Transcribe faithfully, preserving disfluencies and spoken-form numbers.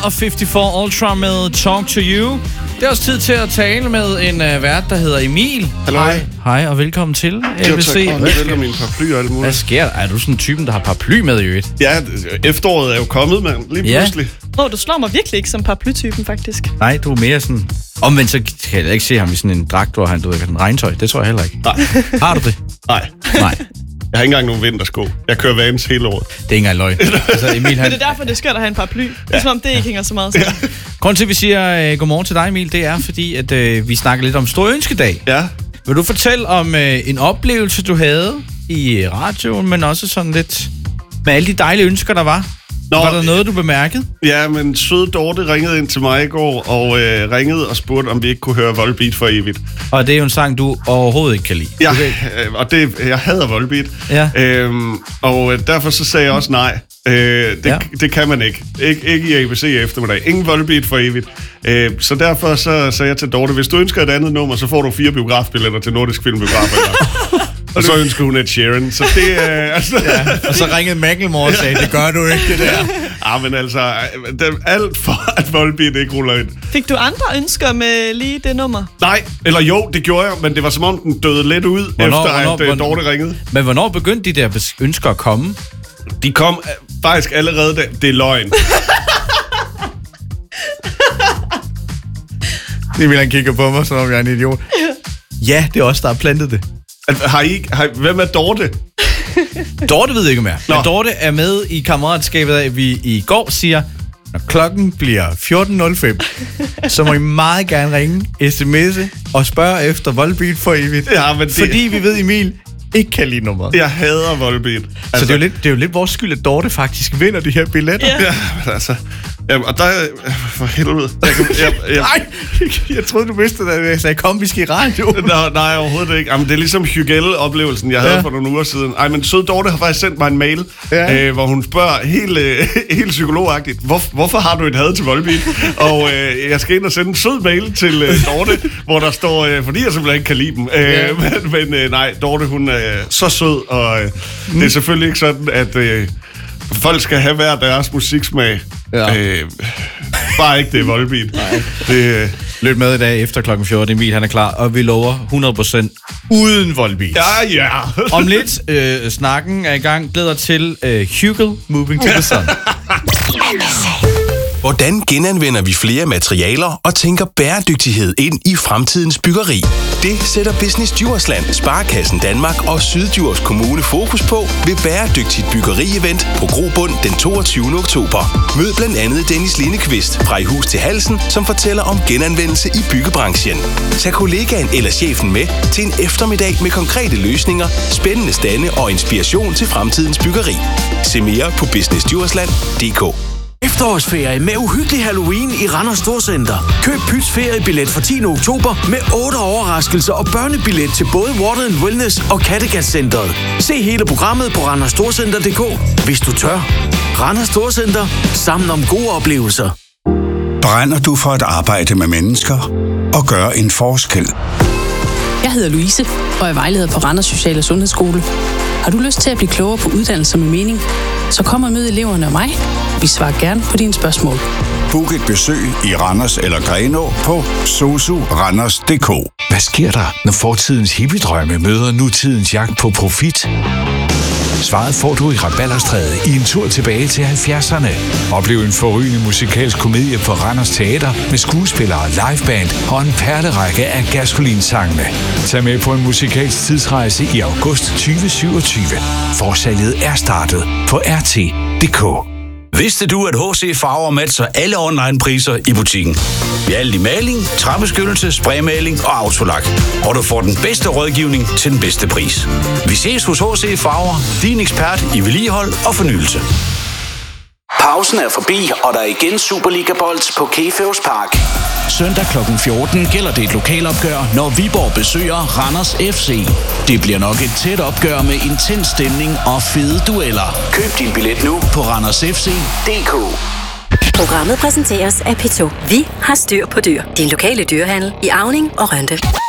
og femoghalvfjerds Ultra med Talk to You. Det er også tid til at tale med en uh, vært, der hedder Emil. Hallo. Hej. Hej, og velkommen til L B C. Jeg vælger min paraply og alt muligt. Hvad sker der? Er du sådan en typen, der har paraply med i øvrigt? Ja, efteråret er jo kommet, mand. Lige Ja. pludselig. Åh, oh, du slår mig virkelig ikke som paraplytypen, faktisk. Nej, du er mere sådan... Omvendt så kan jeg ikke se ham i sådan en dragt, hvor han, du ved, sådan regntøj. Det tror jeg heller ikke. Nej. Har du det? Nej. Nej. Jeg har ikke engang nogen vintersko. Jeg kører Vans hele året. Det er ikke engang løgn. Altså, Emil, han... Men det er derfor, det er skørt at have en paraply. Det er som om, det ikke hænger så meget sammen. Ja. Grunden til, at vi siger uh, godmorgen til dig, Emil, det er fordi, at uh, vi snakker lidt om Stor Ønskedag. Ja. Vil du fortælle om uh, en oplevelse, du havde i radioen, men også sådan lidt med alle de dejlige ønsker, der var? Nå, var der noget, du bemærkede? Ja, men søde Dorte ringede ind til mig i går, og øh, ringede og spurgte, om vi ikke kunne høre Volbeat for evigt. Og det er jo en sang, du overhovedet ikke kan lide. Ja, øh, og det, jeg hader Volbeat. Ja. Øhm, og øh, derfor så sagde jeg også nej. Øh, det, Ja. det kan man ikke. Ik- ikke i A B C eftermiddag. Ingen Volbeat for evigt. Øh, så derfor så sagde jeg til Dorte, hvis du ønsker et andet nummer, så får du fire biografbilletter til Nordisk Filmbiograf. Og så ønsker hun Ed Sheeran. Så det er... Øh, altså, Ja, og så ringede Macklemore og sagde, det gør du ikke, det der. ah, men altså, det er alt for, at Volbeat ikke ruller ind. Fik du andre ønsker med lige det nummer? Nej, eller jo, det gjorde jeg, men det var som om, den døde lidt ud, Hvornår- efter hvornår- at øh, hvornår- Dorte ringede. Men hvornår begyndte de der bes- ønsker at komme? De kom øh, faktisk allerede, da, det er løgn. Emil, han kigger på mig, som om jeg er en idiot. Ja, det er os, der har plantet det. At, har I ikke, har, hvem er Dorte? Dorte ved ikke mere. Nå. Men Dorte er med i kammeratskabet af, at vi i går siger, når klokken bliver fjorten nul fem, så må I meget gerne ringe, sms'e og spørge efter Volbeat for evigt. Ja, men det- Fordi vi ved, Emil ikke kan lide nummeret. Jeg hader Volbeat. Altså, så det er, jo lidt, det er jo lidt vores skyld, at Dorte faktisk vinder de her billetter. Ja. Ja, men altså... Jamen, og der... For helvede. Jeg, kan- jeg, jeg, Nej, jeg troede, du vidste det, da jeg sagde, kom, vi skal i radio. Nå, nej, overhovedet ikke. Jamen, det er ligesom Hygelle-oplevelsen, jeg havde Ja. for nogle uger siden. Ej, men sød Dorte har faktisk sendt mig en mail, Ja. øh, hvor hun spørger helt, øh, helt psykologagtigt, Hvor, hvorfor har du et had til Volbeat? Og øh, jeg skal ind og sende en sød mail til øh, Dorte, hvor der står, øh, fordi jeg simpelthen ikke kan lide dem. Øh, Ja. Men, men øh, nej, Dorte, hun er så sød, og øh, mm. det er selvfølgelig ikke sådan, at... Øh, folk skal have hver deres musiksmag. Ja. Øh, bare ikke det er Volbeat. Det, øh, Lyt med i dag efter klokken fjorten. Emil, han er klar, og vi lover hundrede procent uden Volbeat. ja, ja. Om lidt, øh, snakken er i gang. Glæder til øh, Hugel, Moving to the Sun. Hvordan genanvender vi flere materialer og tænker bæredygtighed ind i fremtidens byggeri? Det sætter Business Djursland, Sparekassen Danmark og Syddjurs Kommune fokus på ved Bæredygtigt Byggeri-event på Grobund den toogtyvende oktober. Mød blandt andet Dennis Lindekvist fra I Hus til Halsen, som fortæller om genanvendelse i byggebranchen. Tag kollegaen eller chefen med til en eftermiddag med konkrete løsninger, spændende stande og inspiration til fremtidens byggeri. Se mere på business djursland punktum d k. Efterårsferie med uhyggelig Halloween i Randers Storcenter. Køb Pyts feriebillet fra tiende oktober med otte overraskelser og børnebillet til både Water and Wellness og Kattegat Centeret. Se hele programmet på randers storcenter punktum d k. Hvis du tør. Randers Storcenter. Sammen om gode oplevelser. Brænder du for at arbejde med mennesker og gøre en forskel? Jeg hedder Louise, og er vejleder på Randers Social- og Sundhedsskole. Har du lyst til at blive klogere på uddannelser med mening? Så kom og mød eleverne og mig. Vi svarer gerne på dine spørgsmål. Book et besøg i Randers eller Grenaa på sosu randers punktum d k. Hvad sker der, når fortidens hippiedrømme møder nutidens jagt på profit? Svaret får du i Rabalderstræde i en tur tilbage til halvfjerdserne. Oplev en forrygende musikalsk komedie på Randers Teater med skuespillere, liveband og en perlerække af Gasolin-sangene. Tag med på en musikalsk tidsrejse i august tyve syvogtyve. Forsalget er startet på r t punktum d k. Vidste du, at H C Farver matcher alle online-priser i butikken? Vi er alt i maling, træbeskyttelse, spraymaling og autolak. Og du får den bedste rådgivning til den bedste pris. Vi ses hos H C Farver, din ekspert i vedligehold og fornyelse. Pausen er forbi, og der er igen Superliga-bold på Kefeus Park. Søndag klokken fjorten gælder det et lokalopgør, når Viborg besøger Randers F C. Det bliver nok et tæt opgør med intens stemning og fede dueller. Køb din billet nu på randers f c punktum d k. Programmet præsenteres af P to. Vi har styr på dyr. Din lokale dyrehandel i Auning og Rønde.